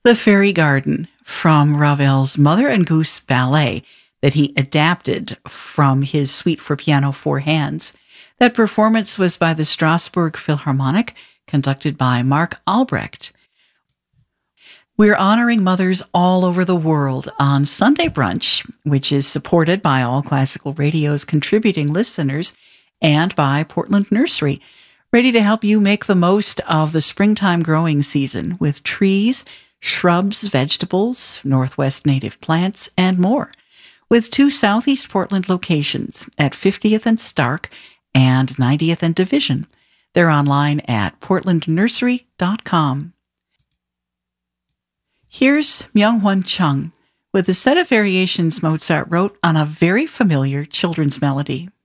The Fairy Garden from Ravel's Mother and Goose Ballet that he adapted from his Suite for Piano 4 Hands. That performance was by the Strasbourg Philharmonic, conducted by Mark Albrecht. We're honoring mothers all over the world on Sunday Brunch, which is supported by All Classical Radio's contributing listeners and by Portland Nursery, ready to help you make the most of the springtime growing season with trees, shrubs, vegetables, Northwest native plants, and more. With 2 Southeast Portland locations at 50th and Stark and 90th and Division. They're online at portlandnursery.com. Here's Myung-Whun Chung with a set of variations Mozart wrote on a very familiar children's melody.